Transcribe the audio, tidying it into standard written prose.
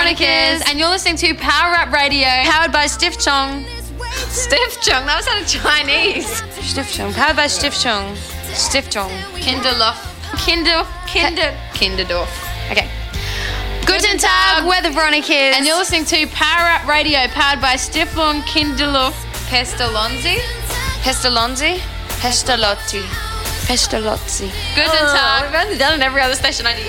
Veronicas, and you're listening to Power Up Radio, powered by Stiftung. Stiftung, that sounded Chinese. Stiftung, powered by Stiftung. Stiftung. Kinderdorf. Okay. Guten Tag, we're the Veronicas. And you're listening to Power Up Radio, powered by Stiftung Kinderluft Pestalozzi. Pestalozzi? Pestalozzi. Guten Tag. We've only done it every other station.